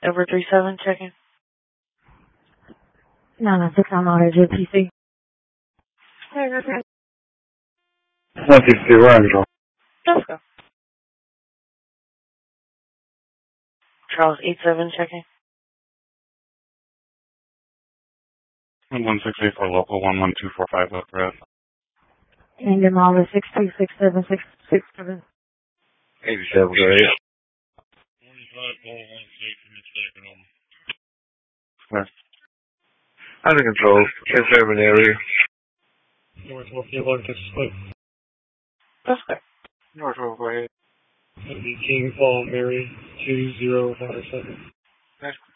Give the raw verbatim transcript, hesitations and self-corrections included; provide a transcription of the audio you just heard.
Over three seven, checking. nine nine six, I'm on J P C. one six two, we're on control. Let's go. Charles eight seven, checking. one six eight four local, one one two four five Oak Road. Indian Mall six two six seven six six seven. eighty-seven, go ahead. Where? Under control, it's urban area. North Northfield, Texas Split. Let's go. North, go ahead. That'd be King Paul Mary two zero five seven. That's